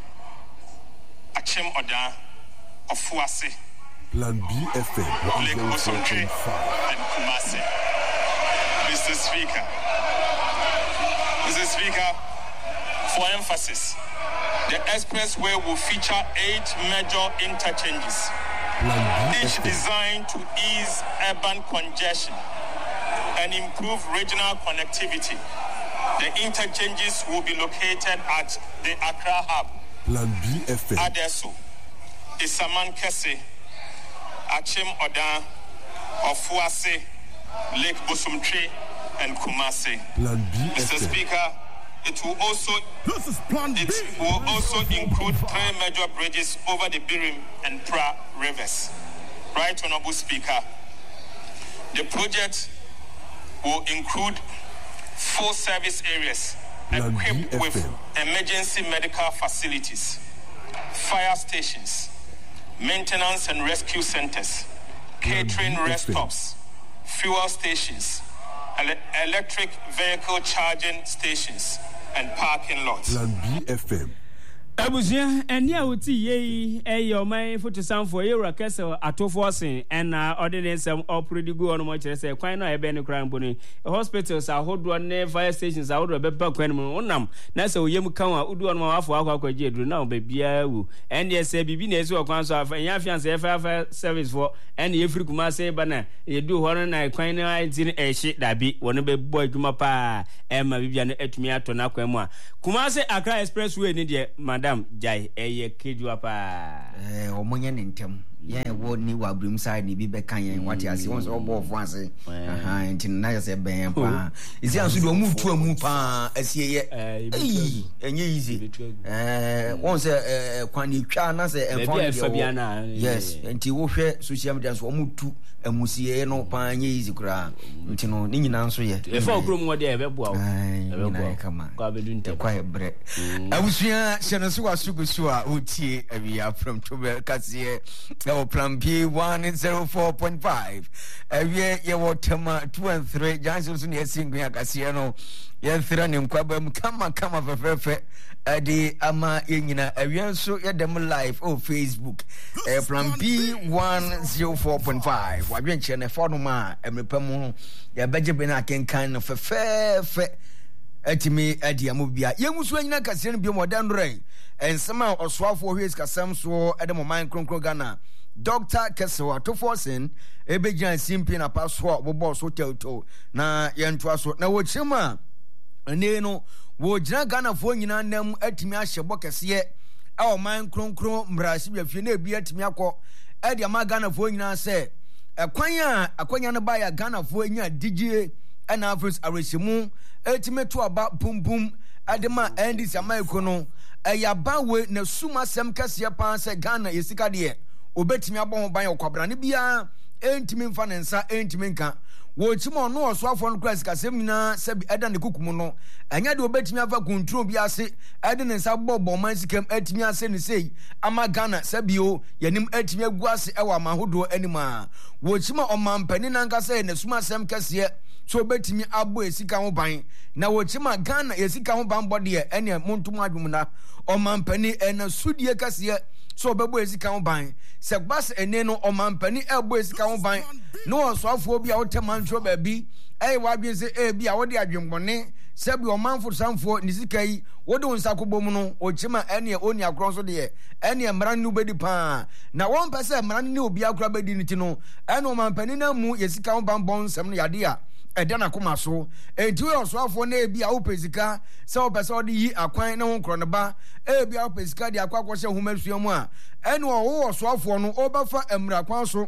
Achem Oda, Ofuase, Plan B FM, Lake Osomkwe, and Kumasi. Mr. Speaker, for emphasis, the expressway will feature 8 major interchanges, each designed to ease urban congestion and improve regional connectivity. The interchanges will be located at the Accra Hub, Plan B FM. Adesso, Isaman Kese, Achim Odan, Ofuase, Lake Bosumtree, and Kumasi. Plan B Mr. FM. Speaker, it will also include 3 major bridges over the Birim and Pra rivers. Right, Honorable Speaker. The project will include 4 service areas equipped with emergency medical facilities, fire stations, maintenance and rescue centers, catering rest stops, fuel stations, electric vehicle charging stations, and parking lots. Plan B FM. Abusia eni awuti ye eyo my foto sanfo ye rakese atofo sen na ordinance operate go on mo kire se kwan na ebe ne kran boni hospitals ahodo ne fire stations ahodo be ba kwan mu onam na se oyem kan a udu on ma afo akwaje eduru na be bia wu ende se bibi na esi okwan so afa nya fiance fire service for ende ye free kuma se ba na ye du ho na kwan na enti ne ehye dabi woni be boy duma pa ma bibia ne atumi ato na kwan mu a kuma se Accra Expressway ni de Madam Jai eye kedua pa omonye ntem ye wo ni wa brim side ni bi be kan yen what you see once obo of once enti na ya se ben pa isi anso do mu tu amu pa asie ye enye easy once kwan ni twa na se yes enti wo hwe social media so omu tu amusie no pa enye easy kura enti no ni nyina nso ye e fa okrum wo de e be boa wo kama kwa bedunte kwa bre abusia sheneso wa sugusu a otie awia from Tobe Kasiye Plan B 104.5 awia ye wotema 2 and 3 Johnson so ne singu Kasiye no ye thira ne nkwaba kama fefefe adi ama yenyina awia so ye dem live on Facebook Plan B 104.5 wadwen che ne fo no ma emrepam ye beje be na kenkan no fefefe etimi adi amobia yemusu anyina Kasiye no bi modan ren ensema oswafo hwes kasam so ede mo man kronkron Ghana Dr. Kesewa Tofosen ebejan simpi na paswa bobo so teuto na yentoa so na wochima ne no wo gina Ghana fo nyina nam atimi ahyebo kese awo man kronkron mrashi biafie na ebi atimi akọ ede ama Ghana fo nyina se akwanya no ba ya Ghana fo nya digie na afros aresimu etime to aba bumbum adema ndc amaiko no eyaba we na suma sem kase pa se Ghana yesika de obetimi abon ban okwabra ne bia entimi mfa ne nsa entimi nka wo chimo no osoafo no kras kasem nyina se eda ne kukum no anya de obetimi afa control bia se ede ne nsa bobo man sikam etimi ase ne sei ama Ghana sabio yanim etimi aguase ewa mahodo anima wo chimo omampani nanka se na suma sem kase so betimi abo esika ho ban na wo chima Ghana esika ho ban bode ene montum adwum na omampani ena sudie kase so bebo esika ho ban se gbas ene no omampani ebo esika ho ban no osoafo bia wotemancho ba bi wadwen se bia wode adwenbone se bi omanfo sanfo ni sika yi wode wonsa kobom no ochima ene oni akron so de ene mran nu bedi pa na won pese mran ni obi akra bedi ni ti no ene omampani na mu yesika ho ban bon sem no yade a edana koma so enti we osoafo na bia wo pesika se wo pese ode yi akwan na won kro ne ba bia wo pesika de akwa kwose homasua mu a ene wo osoafo no obafa emra kwan so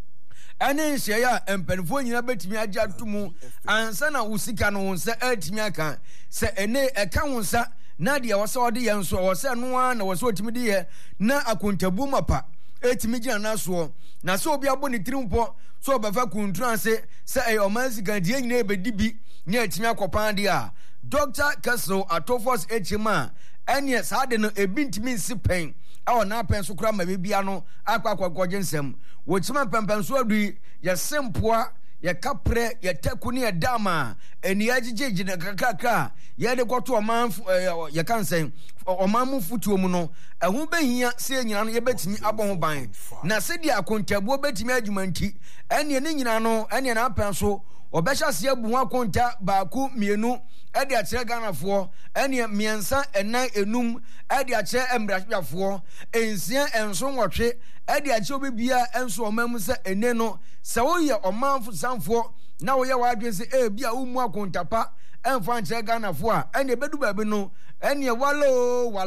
ene nhye ya empanfo nyina betimi agya tumu ansa na usika no wonsa atimi aka se ene eka wonsa na de wo se ode ye nso wo se no na wo se otimi de ye na akontabu mapa etimi gina na so na se obi abo ne tirimpo so obafa kuntranse se omansiga de nyina ebedibi nya etimi akopan de a Dr. Kesewa Atofos echima ene saade no ebintimi nsipen awo na pen so kura ma bibia no akwakwakwaje nsem wo chima pempen so adu ya sempoa ya kapre ya takuni ya dama eni agigege na kakaka ya de kwoto omanfu ya kansen omamu futuo mu no ehu behia se nyina no ye betimi abon ban na se dia akontabuo betimi adwumanti ene ne nyina no ene na apen so obesha se abu ho akonta baaku mienu ede akire Ganafo ene miensa enan enum ede akire embrahwafo ensia enso nwotwe ede akire obibia enso omam se ene no se wo ye omanfo sanfo na wo ye wadwen se bia umu akontapa emfa akire Ganafo a ene bedu baabi no ene wala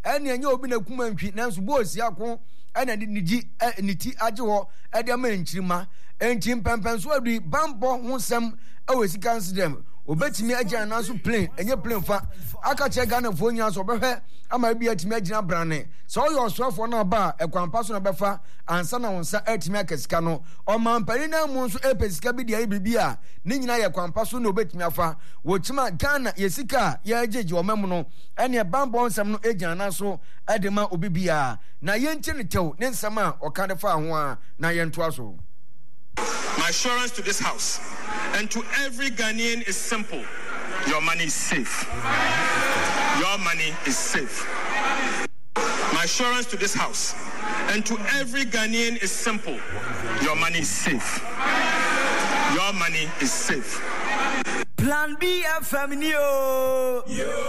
ene enye obi na kuma ntwi nanso bo osia ko ene ni ti age ho e de ma nchirima enti mpempenso adu bambo ho sem e sika nsidem obetimi agya na so plane enye plane fa aka che Ghana fo nya so behwe ama bia timi agina brane so yo osofo na ba ekwampa so na befa ansa na wonsa atimi akasika no o mampani na mu so epesika bi dia bibia ni nyina ye kwampa so na obetimi afa wo chima Ghana yesika ya ajeje o mem no ene bambo nsem no agya na so edema obibia na yenti ne tew ne nsem a o ka de fa ho a na yento aso. My assurance to this house and to every Ghanaian is simple. Your money is safe. Your money is safe. My assurance to this house and to every Ghanaian is simple. Your money is safe. Your money is safe. Plan B FM yo.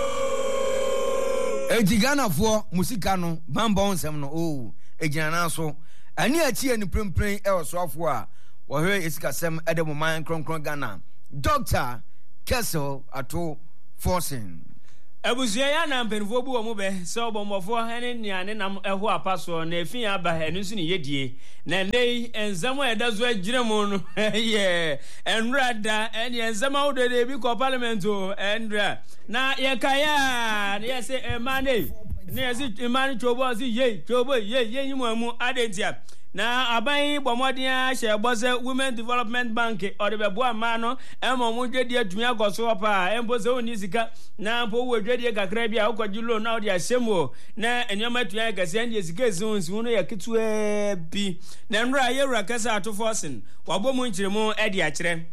Ejigana for musika no bambon nsem no o ejina so ani achi ani prempren e osofo a wo hwe esika sem ede mo man kronkron Ghana Dr. Kessel Ato Forcing Abusia ya na mpenfo bu omo be se obomofo ene niane nam eho apaso na efin aba enu su ne yedie na nei enzamo edazo agiremu no ye enrada ene enzama udede bi ko parliament o enra na ye kaya na ye se emane na ye se emane chobo si ye chobo ye yimu adentia na aban bomodin a shebose Women Development Bank odebebo ama no emomu dwedie atumi agoso opa embose oni sika na mpo wo dwedie kakra bia ukogilo na odi ahyemo na enyoma atumi agase ndi sika ezunsu no yaketu bi na nra yewura kasa Ato Forcing wabomu nchiremu edi akire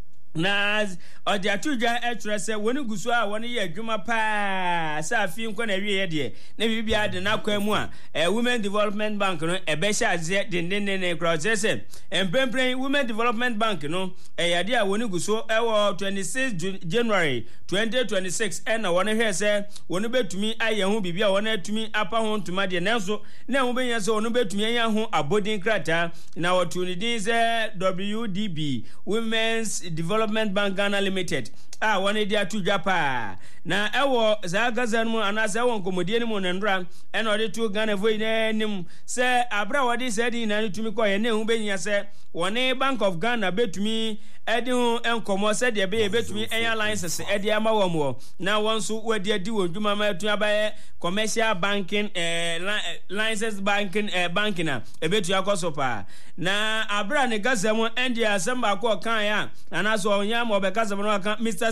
na odi atudwa etrese woni gusu a woni ye adwuma pa safi nko na wie ye de na bibia de na kwamu a Women Development Bank no ebesha aze de ne crosses empempren Women Development Bank no yade a woni gusu ewo 26 January 2026 na woni hwe se woni betumi aye ho bibia woni atumi apa ho ntuma de nanso na ho benya se woni betumi anya ho abodin krata na wotuni din se WDB Women's Development Bank Ghana Limited wani dia tu japa na ewo za gazan mu anase won komodie ni mu nandra ena ode tu Ghana voi na nim se abra wadi se di na tumi ko ye ne hu benya se woni Bank of Ghana betumi edi hu enkomo se de be betumi enya license edi ama wo mu na wonso wadi adi wodwuma ma tu abaye commercial banking license banking bankina ebetu akoso pa na abra ne gazam endi asamba ko kan ya anaso onya mo be gazam no kan Mr.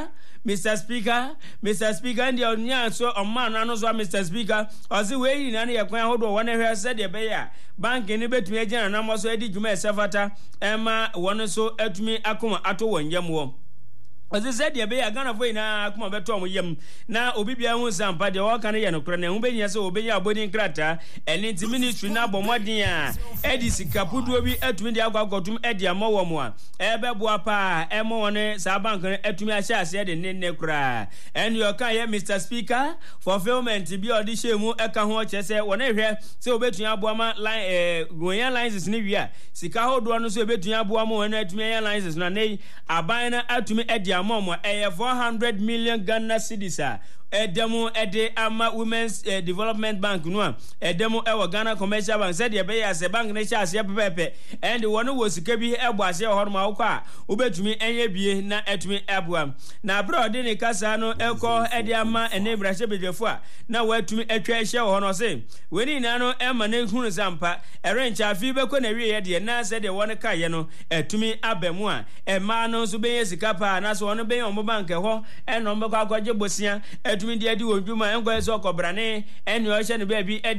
Speaker, and your nya so a man and also Mr. Speaker, or the way in any acquaint hold one here said the bear. Bank in bet me again, and I'm also edit you may safata, Emma, one so at me, Akuma, Ato, and Yamwo. As I said, you be a Ghana way now, come over to yam. Now, Obibia won some party or Canadian Ukraine, Ubenia so obey your body crater, and into ministry now, Bomadia, Edisi Caputo be at Windia got to Edia Moa, Ebe Buapa, Emone, Sabank, Etumia said in Necra. And your kaya, Mr. Speaker, fulfillment to be audition, Ekaho Chese, one here, so bet you Abuama line, Goyan lines is Nivia, Sikaho Duano, so bet you Abuamo and Etumia lines is Nane, Abina at me Edia. Momo 400 million Ghana cedis Edemo ede ama Women's Development Bank no edemo ewo Ghana Commercial Bank said ye be as a bank na sha ase pepepe and one was kebi ebo ase ho ma wo a obetumi enye bie na etumi eboam na abroad ni kasa no eko ede ama ene brahye bedefo a na watumi etwa ehye ho no se weni na no ema na hunu sampa erencha afi beko na wie ye de na said the one ka ye no etumi abemu a ema no so be yesika pa na so no be yon bank ho eno mbeko akwaje bosia etumi di adi wodwuma enko eso kobrane eni o hye ne ba bi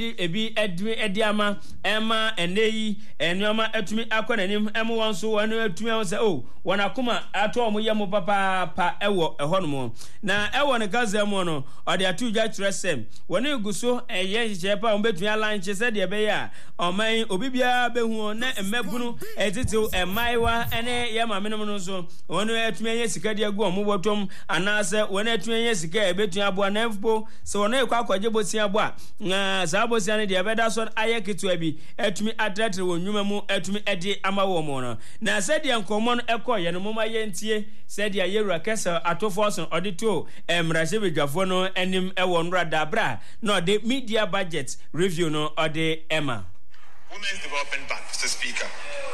edi ama ema eneyi enioma etumi akonanim emo wonso wonu etumi on se o wona kuma ato omo yemo papa pa ewo ehonom na ewo ne gazemo no ode atudwa kyerese woni guso eye hye pa on betumi alanche se de be ya oman obibia behu na emagunu etitew emaiwa ene ye mamenom no so wonu etumi anye sika de agu omo botom anase wonu etumi anye sika ebetumi abo na mfo se wono ekwa akwaje bosia bo a za bosia ne de ebeda so aye ketua bi etumi atratre wo nnwuma mu etumi edi ama wo mo no na se de nkomo no ekoye no moma yentie se de ayewura kesa atofo so odito emrase bedwafo no enim ewo nra dabra no de media budget review no ode Emma Women's Development Bank, Mr. Speaker.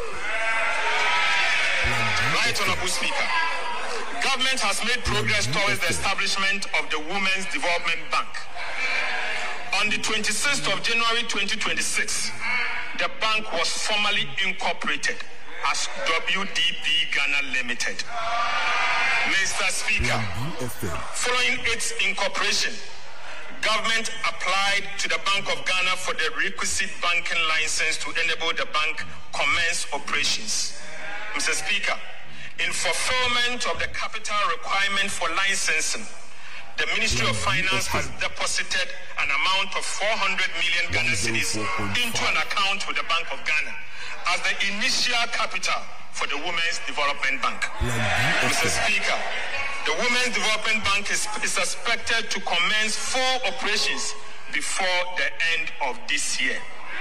Right, Honorable Speaker. Government has made progress towards the establishment of the Women's Development Bank. On the 26th of January 2026, the bank was formally incorporated as WDP Ghana Limited. Mr. Speaker, following its incorporation, government applied to the Bank of Ghana for the requisite banking license to enable the bank commence operations. Mr. Speaker, in fulfillment of the capital requirement for licensing, the Ministry of Finance has deposited an amount of 400 million Ghana cedis into an account with the Bank of Ghana as the initial capital for the Women's Development Bank. Mr. Speaker, the Women's Development Bank is expected to commence full operations before the end of this year.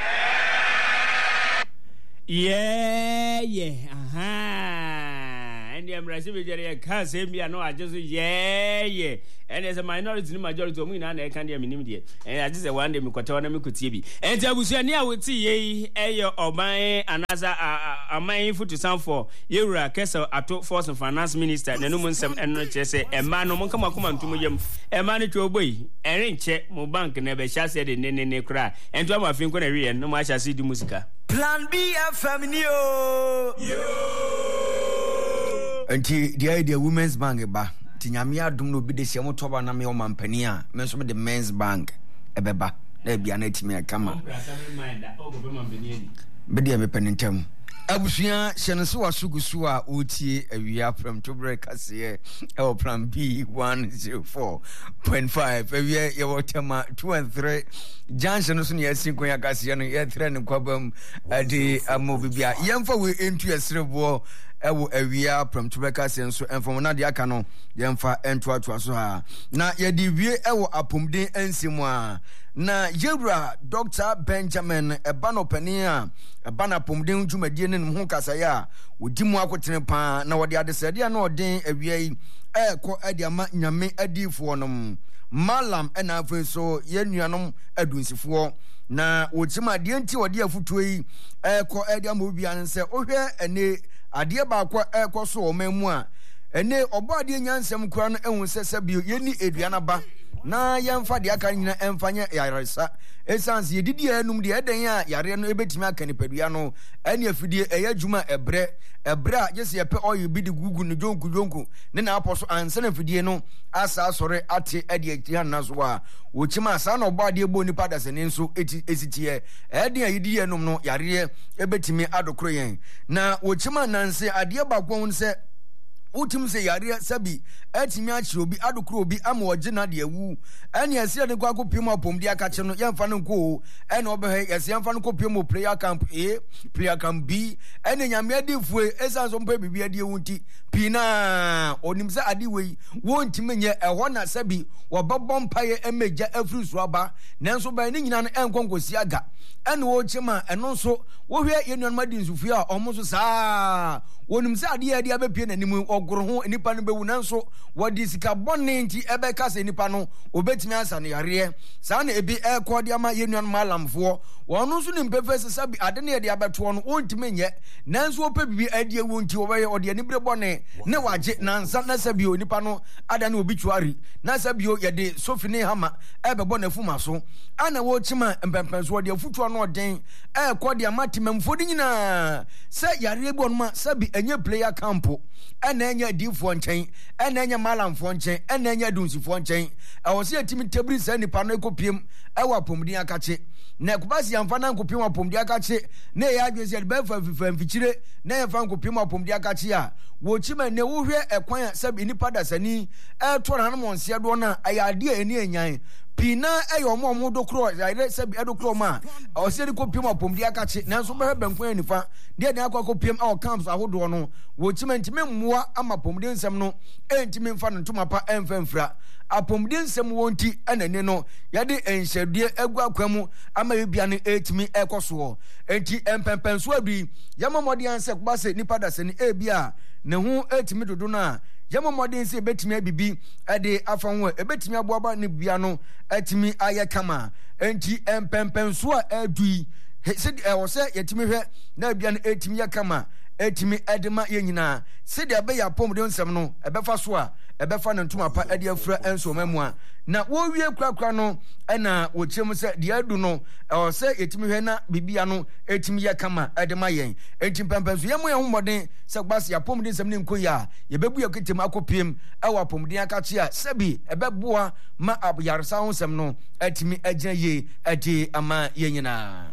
Yeah. And the embrace with your cousin, no, I just yeah. And as a minority, the majority of women, I can't be and I just one day, Mukotona Mukutibi. And I was near with ye, or my another, a main foot to sound for Yura Kessel, a top force of finance minister, and no one some and not just say, a man, no one come to me, a man to obey, and ain't check, my bank never shall say the nene cry, and to my finger, and no much I see the musica. Plan B FM Anti the idea Women's Bank ba tinyamia dum no bi de hye motoba na me o mampani a me so the Men's Bank ebeba na bia na timi akama be de me penentem abusua hyenso wasugusu a otie awia from tobre kase e plan B 104.5 awia ye wotema 2 and 3 junction so ne yasinko ya kase no ye 3 ne kwabam ade amobibia yemfa we entu esrebo ewo awia from tubeka senso enfom na de aka no yemfa entoatoa so ha na ye di wie ewo apomden ansimu a na yewura Dr. Benjamin Ebanopani a ebana apomden dwumadie ne ho kasaya odimu akotene pa na wode adesede na odin awia yi ekọ ade ama nyame adifo nom malam ena afenso ye nuanom adunsifo na wotima de nti wode afutuo yi ekọ ade ama obi anse ohwe ene ade ba akọ ekọ so omamu a ene obade nyansem kura no ehun sese bio yeni eduana ba na yemfa de aka nyina emfanya yaresa essence yedidi anum de eden a yare no ebetimi aka nipadua no ene afidie eya djuma ebre a jese yepe oyi bi de gugu ne jonku ne na aposo anse na afidie no asa sore ate ade akian na so a wochima asa na obade ebo nipa da sene nso esitie eden a yedidi anum no yare ebetimi adokro yen na wochima nanse ade ba kwon se utim se yare sabi etimi achi obi adokro obi ama oje na de awu ene ase de kwa kopim apomdi akache no yemfa no nko ene obehe yese yemfa no kopim prayer camp A prayer camp B ene nyame adifue esanso mpa bibia ade ewunti pina onim se ade wei wontime nye eho na sabi wobabom paye emeja afrusu aba nanso ba ne nyina no enkonkosi aga ene wo chima eno so wo hwe yenuan madinsufu a omoso saa wonim se ade ade abepie nanim ogoro ho nipa no bewu nanso wodi sika bonne nti ebeka se nipa no obetimi ansa ne yare saa na ebi ekode ama yenuan malamfo wono so ne mpefese sabi ade ne ade abeto no ontime nye nanso opa bibi ade ewu nti obeye ode ani bre bonne ne waje nansa na sabi onipa no ada ne obituari na sabi o yede sofi ne hama ebebo na fuma so ana wo chima mpempenso ode afutu no den ekode amatimamfo di nyina se yare ebu onma sabi enye player campo ena enye difo nchen ena enye malamfo nchen ena enye dunsifo nchen awose atimi tabri sa nipa no ekopiem ewa pomdin akache na kubasi yamfa na nkopiem apomdin akache na ya adwese be fa mfichire na yamfa nkopiem apomdin akache a wo chima ne wo hwe ekwan sabi nipa dasani eto na no monse do na ayade eni enyan pina omo dokro ire se bi edokro ma o se ko piem opomdi akache nanso be benkwan nifa de akwa piem camps ahodo no wo chimantime mmoa ama pomdi nsem no entime mfa no ntoma pa emfamfra apomdi nsem wonti anane no yade enhyedue egu akwamu ama bibia no etimi ekoso enti empempenso adu yamamodi anse kuba se nipa da se ni ebia ne ho etimi dodo na yamamodi nse betimi abibi ade afa ho ebetimi aboaba ne bia no etimi aye kama enti empempenso adu se wose yetimi hwe na bia no etimi ya kama etimi edema yenyina se de be ya pomdi nsem no ebefa so a ebefa no ntoma pa ade afura enso mamua na wo wie krakra no na wo kyem se de adu no o se etimi hwe na bibia no etimi ya kama edema yen entim pampanso yemo ye homoden se gbase ya pomdi nsem ne nkoya ye bebu ya ketem akopiem ewa pomdi akache a sebi ebeboa ma abyarsa ho nsem no etimi agina ye ade ama yenyina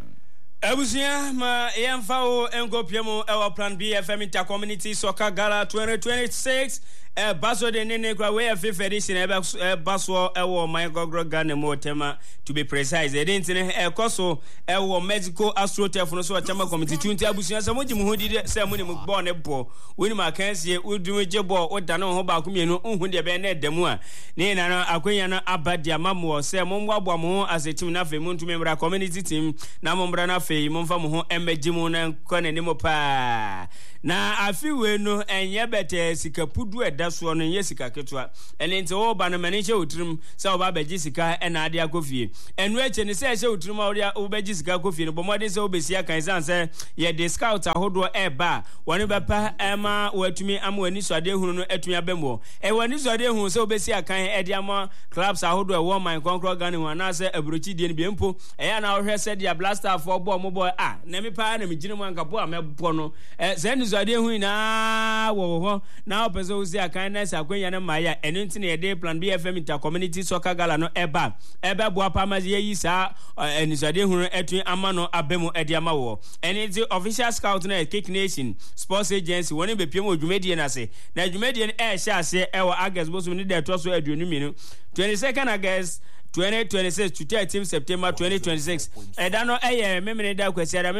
Abusia ma yemfao engopiemo ewa Plan B FM Intercommunity Soccer Gala 2026 baso de nene kwa we fifth edition baso ewo my gogro Ghana mo tema to be precise edentine koso ewo Mexico AstroTurf no so chama committee 20 abusia se moji mu hodi se mo ni mu ball ne bo woni ma kansie udum je ball oda no ho ba ko mienu unhu de be na edemu a ne na no akwanya no abadia mamo se mo mboabo mo as a team na fe mo ntumi mra community team na mo mra na fe mo mfa mo ho embeji mo na kone ne mo pa na afiwe no enye bete sikapudu so no yesika ketwa ene nti wo ba no mani che utrim se wo ba beji sika ena ade akofie enu eche ne se che utrim wo beji sika akofie no bomode se wo besia kan se ye de scout ahodo eba woni bepa ema watumi amwani so ade hunu no etumi abembo wani so ade hunu se wo besia kan ede ama clubs ahodo wo man konkro Ghana ho na se abrochi die ne biempo eya na wo hwe se dia blaster for ball mo boy na me pa na me gine mo anka bo amebo no se ni so ade hunu na wo ho na opezo uzi kindness akwenya na maya enu ntine ye Plan B FM Intercommunity Soccer Gala no ebe boa pamazi yi sa enisade hunu etu amano abemu ede amawo eni the official scout na Kick Nation Sports Agency woni be piem odwumedie na se na odwumedie e hye ase e wo August bosom ni de to so aduonu minu 22nd August 2026 to 13 September 2026 edano memene da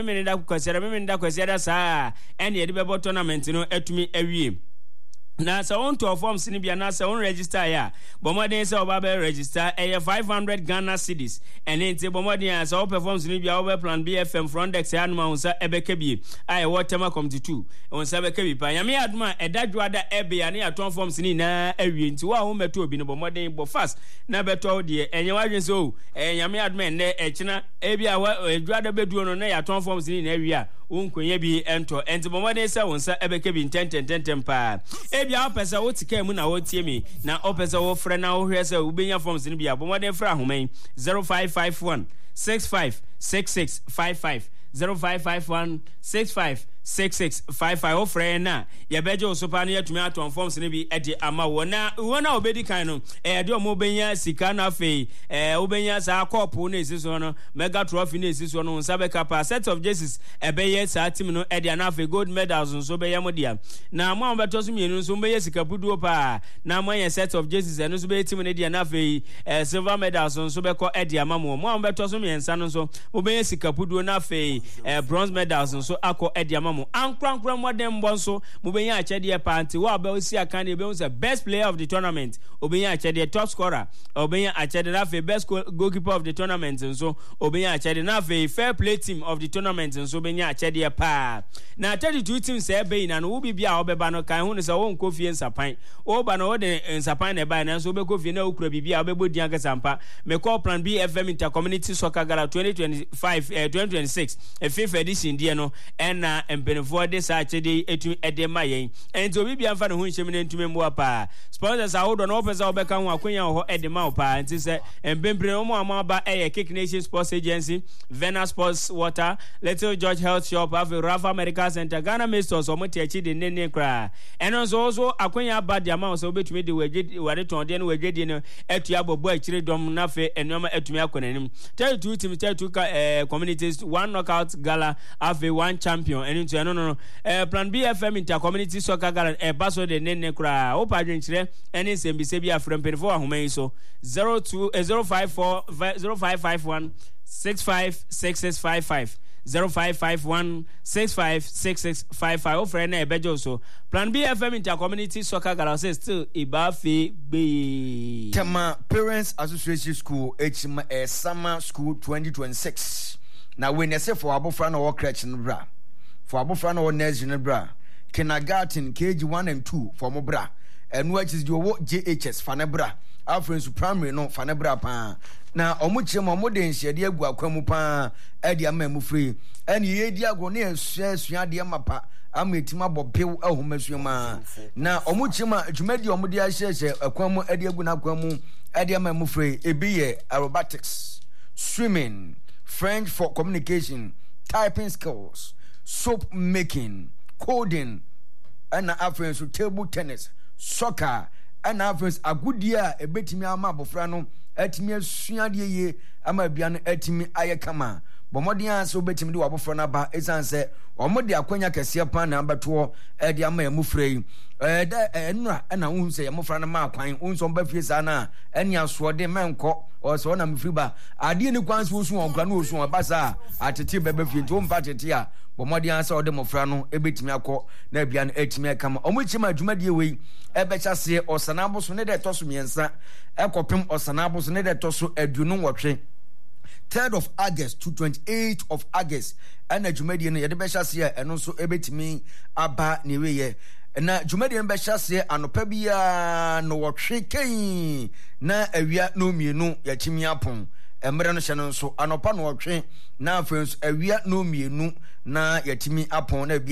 kwasiara saa ene ye de bebo tournament no etumi awie na sa on to form sinibia na sa on register ya bomodin se oba register 500 Ghana cedis ene nti bomodin sa o perform sinibia o Plan B FM Frontex ya no unsa ebeke bi ai wotema committee 2 unsa ebeke bi pa yame aduma edadwada ebe ya na ya ton form sini na awie nti wa ho meto obi no bomodin bo fast na beto de enye wadwen so yame aduma ene echina ebi a edwada beduo no na ya ton form sini na awie a unkonye bi ento enti bomodin se unsa ebeke bi ntenten pa bia opesa wotika mu na wotie mi na opesa wo frɛ na wo hwɛ sɛ ubenya forms ni bia bomode fra ahoman 0551 656655 0551 656655 wo frɛ na ye beje osopa na yatumi aton forms ni bi ede ama wo na obedi kan no de omo benya sika na fe obenya sa cup na esiso no mega trophy na esiso no nsabe kapa set of jerseys ebeye sa team no ede na fe gold medals nso be yamodia na mo beto so mienu nso be sika puduo pa na mo ye set of jerseys no so be team no ede na fe silver medals nso be ko ede ama mo beto so miensa no nso mo be sika puduo na fe bronze medals nso akọ ede ama mo ankrankran modern bonso mo be ya achede panty wa ba osi akan e be won say best player of the tournament obenya achede top scorer obenya achede na fe best goalkeeper of the tournament nso obenya achede na fe fair play team of the tournament nso obenya achede pa na 32 teams e be na no wo bibia obeba no kan hu no say won kofie nsapan wo ba no wo de nsapan na ba na nso be kofie na okura bibia obebo dian kasampa me call Plan B FM Intercommunity Soccer Gala 2026 fifth edition die no na embenefo de sa achede etu ede mayen enti obi bia mfa ne ho nhyem ne ntume mboa pa sponsors ahodo no opesa obeka ho akwanya ho ede ma pa enti se embembre no mo amaba Kick Nation Sports Agency Vena Sports Water Little George Health Shop Ave Rafa Medical Center Ghana Masters omote achi de nene kra eno so akwanya abadia ma so obetumi de wade ton de no wagedi no etu abobo achire dom na fe enoma etumi akonanim 32 teams 32 communities one knockout gala ave one champion eni so no Plan B FM Intercommunity Soccer Gala baso de nene kra o pa dwenkyere ene sembise bi afrem penfo ahoman so 0551 656655 0551 656655 o frɛ na ebejo so Plan B FM Intercommunity Soccer Gala says still ibafe be Tema Parents Association School HM Summer School 2026 na when you say for abofra na work crèche no bra for abofra na nursery no bra kindergarten KG1 and 2 for mo bra and which is your JHS for ne bra afrensu primary no for ne bra pa na omuchema omode nhede agu akwamu pa e dia ma mu free ene ye di ago ne asua de mapa ametima bobew ahomasuama na omuchema dwumadi omode ahyehye akwamu e de agu na akwamu e de ma mu free ebi ye aerobatics, swimming, French for communication, typing skills, soap making, coding, and afterwards table tennis, soccer, and afterwards a good year a betimi ama bofrano etimi suade ye ama biano etimi ayekama bomodian so betimi de wabofrana ba esanse omode akwanya kese pa na abeto e de ama emufrei enura na hu se emufrana ma akwan unso mba fie sa na eni asode menko o so na mfriba ade ni kwan so osu onkra na osu obasa atete bebe fie to mfa tete a bomodian sa ode mofra no ebetimi akọ na bia no etimi akama omuchima adwumadie wei ebechase osanabo so ne de toso miensa ekopem osanabo so ne de toso adunu wotwe 3rd of August to 28th of August and adwumadie no yede bechase eno so ebetimi aba ne weye na adwumadie no bechase anopa bia no wotwe kan na awia no mienu yachimi apon emre no hye no so anopa no wotwe na afenso awia no mienu na yatimi apon na